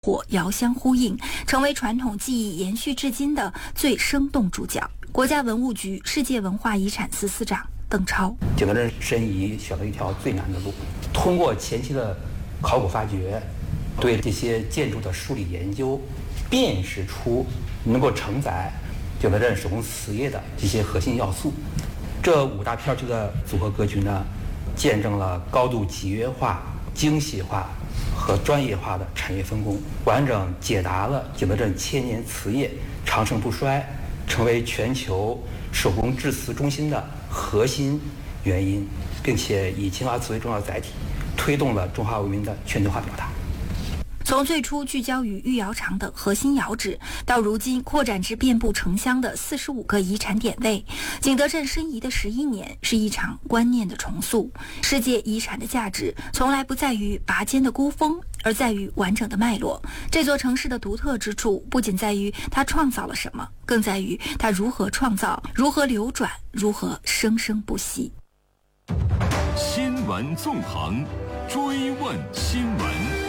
火遥相呼应，成为传统技艺延续至今的最生动主角。国家文物局世界文化遗产司司长邓超： 景德镇申遗选了一条最难的路，通过前期的考古发掘，对这些建筑的梳理研究，辨识出能够承载景德镇手工瓷业的这些核心要素。这5大片区的组合格局呢，见证了高度集约化、精细化和专业化的产业分工，完整解答了景德镇千年瓷业长盛不衰，成为全球手工制瓷中心的核心原因，并且以青花瓷为重要载体，推动了中华文明的全球化表达。 从最初聚焦于御窑厂等核心窑址，到如今扩展至遍布城乡的45个遗产点位，景德镇申遗的11年是一场观念的重塑。世界遗产的价值从来不在于拔尖的孤峰，而在于完整的脉络。这座城市的独特之处不仅在于它创造了什么，更在于它如何创造，如何流转，如何生生不息。 新闻纵横，追问新闻。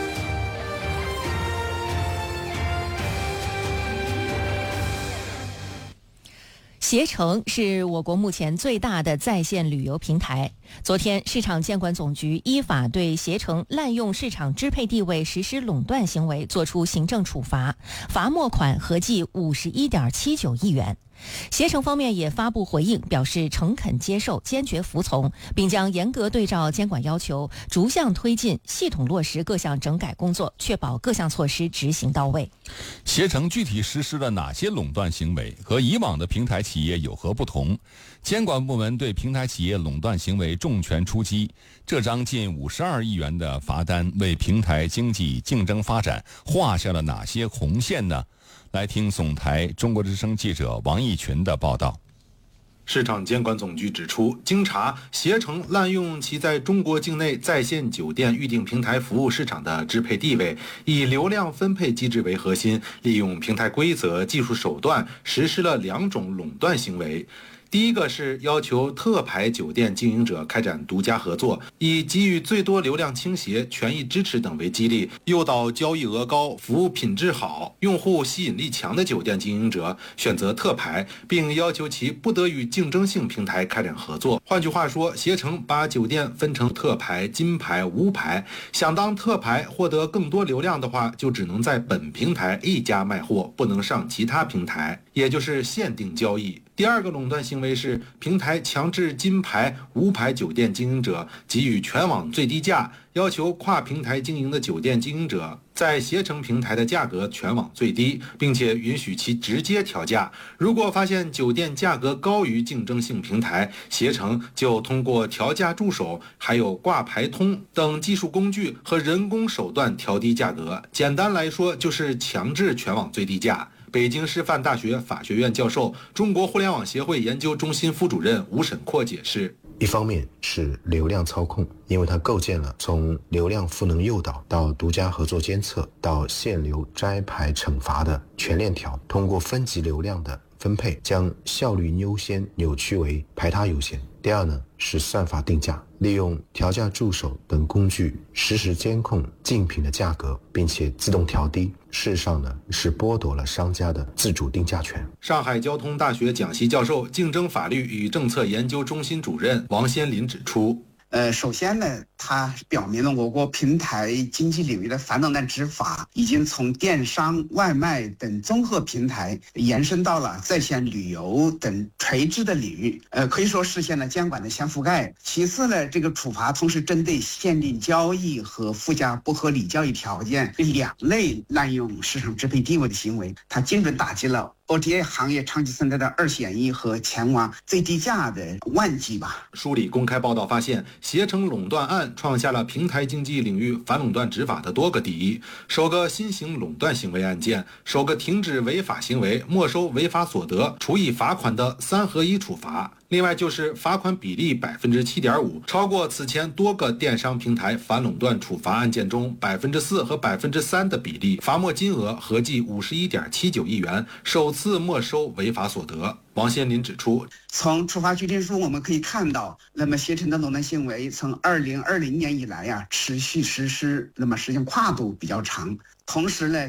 携程是我国目前最大的在线旅游平台。昨天，市场监管总局依法对携程滥用市场支配地位实施垄断行为作出行政处罚，罚没款合计51.79亿元。携程方面也发布回应，表示诚恳接受，坚决服从，并将严格对照监管要求，逐项推进系统落实各项整改工作，确保各项措施执行到位。 携程具体实施了哪些垄断行为，和以往的平台企业有何不同？监管部门对平台企业垄断行为重拳出击，这张近52亿元的罚单为平台经济竞争发展画下了哪些红线呢？来听总台中国之声记者王义群的报道。 市场监管总局指出，经查，携程滥用其在中国境内在线酒店预订平台服务市场的支配地位，以流量分配机制为核心，利用平台规则、技术手段实施了2种垄断行为。第一个是要求特牌酒店经营者开展独家合作，以给予最多流量倾斜、权益支持等为激励，诱导交易额高、服务品质好、用户吸引力强的酒店经营者选择特牌，并要求其不得与竞争性平台开展合作。换句话说，携程把酒店分成特牌、金牌、无牌，想当特牌获得更多流量的话，就只能在本平台一家卖货，不能上其他平台，也就是限定交易。第二个垄断行为是平台强制金牌、无牌酒店经营者给予全网最低价，要求跨平台经营的酒店经营者在携程平台的价格全网最低，并且允许其直接调价。如果发现酒店价格高于竞争性平台，携程就通过调价助手、还有挂牌通等技术工具和人工手段调低价格。简单来说，就是强制全网最低价。北京师范大学法学院教授、中国互联网协会研究中心副主任吴沈阔解释， 一方面是流量操控，因为它构建了从流量赋能诱导到独家合作监测到限流摘牌惩罚的全链条，通过分级流量的分配，将效率优先扭曲为排他优先。第二呢，是算法定价，利用调价助手等工具实时监控竞品的价格，并且自动调低。事实上呢，是剥夺了商家的自主定价权。 上海交通大学讲席教授、竞争法律与政策研究中心主任王先林指出， 首先呢，它表明了我国平台经济领域的反垄断执法已经从电商、外卖等综合平台延伸到了在线旅游等垂直的领域，可以说实现了监管的全覆盖。其次呢，这个处罚同时针对限定交易和附加不合理交易条件这2类滥用市场支配地位的行为，它精准打击了OTA 行业长期存在的二选一和前往最低价的万计吧。 梳理公开报道发现，携程垄断案创下了平台经济领域反垄断执法的多个第一，首个新型垄断行为案件，首个停止违法行为、没收违法所得、处以罚款的3合1处罚。另外就是罚款比例7.5%，超过此前多个电商平台反垄断处罚案件中4%和3%的比例，罚没金额合计51.79亿元，首次没收违法所得。王先林指出， 从处罚决定书我们可以看到，那么携程的垄断行为从2020年以来持续实施，那么时间跨度比较长，同时呢